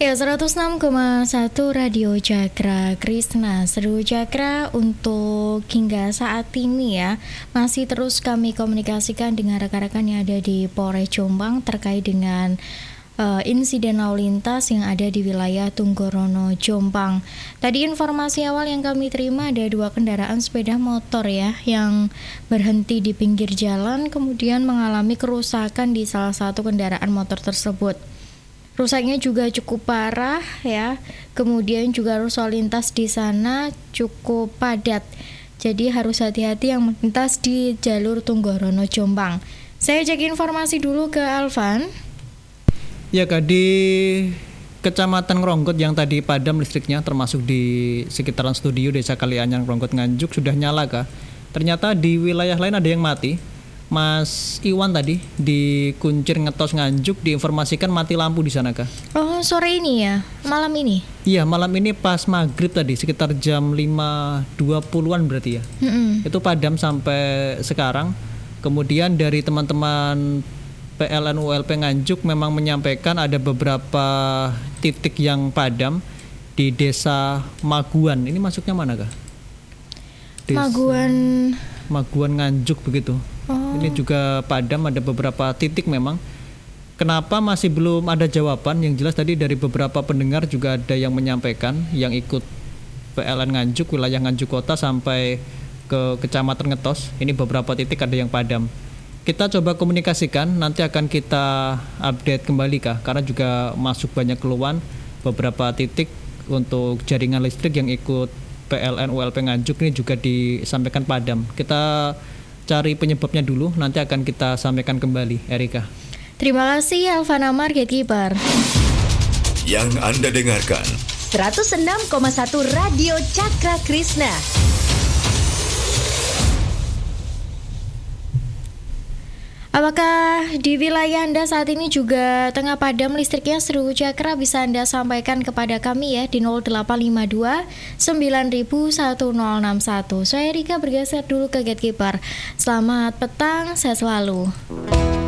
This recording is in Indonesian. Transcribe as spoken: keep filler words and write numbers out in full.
Ya, seratus enam koma satu Radio Cakra Krishna, Seru Cakra untuk hingga saat ini ya. Masih terus kami komunikasikan dengan rekan-rekan yang ada di Polres Jombang terkait dengan uh, insiden lalu lintas yang ada di wilayah Tunggorono, Jombang. Tadi informasi awal yang kami terima ada dua kendaraan sepeda motor ya yang berhenti di pinggir jalan kemudian mengalami kerusakan di salah satu kendaraan motor tersebut. Rusaknya juga cukup parah ya. Kemudian juga arus lalu lintas di sana cukup padat. Jadi harus hati-hati yang melintas di jalur Tunggorono Jombang. Saya cek informasi dulu ke Alvan. Ya Kak, di Kecamatan Ngronggot yang tadi padam listriknya termasuk di sekitaran studio Desa Kalianyar Ngronggot Nganjuk sudah nyala Kak. Ternyata di wilayah lain ada yang mati. Mas Iwan tadi di Kuncir Ngetos Nganjuk diinformasikan mati lampu di sana Kak. Oh, sore ini ya? Malam ini? Iya, malam ini pas maghrib tadi sekitar jam lima dua puluhan berarti ya. Mm-hmm. Itu padam sampai sekarang. Kemudian dari teman-teman P L N U L P Nganjuk memang menyampaikan ada beberapa titik yang padam di Desa Maguan. Ini masuknya mana Kak? Desa Maguan Maguan Nganjuk begitu. Oh. Ini juga padam, ada beberapa titik memang. Kenapa masih belum ada jawaban? Yang jelas tadi dari beberapa pendengar juga ada yang menyampaikan yang ikut P L N Nganjuk, wilayah Nganjuk Kota sampai ke Kecamatan Ngetos. Ini beberapa titik ada yang padam. Kita coba komunikasikan, nanti akan kita update kembali Kak, karena juga masuk banyak keluhan beberapa titik untuk jaringan listrik yang ikut P L N U L P Nganjuk ini juga disampaikan padam. Kita cari penyebabnya dulu, nanti akan kita sampaikan kembali, Erika. Terima kasih Alvana Amar, Gatekeeper. Yang Anda dengarkan seratus enam koma satu Radio Cakra Krishna. Apakah di wilayah Anda saat ini juga tengah padam listriknya? Seru Cakra bisa Anda sampaikan kepada kami ya di nol delapan lima dua sembilan nol satu nol enam satu. Saya Rika bergeser dulu ke Gatekeeper. Selamat petang, sehat selalu.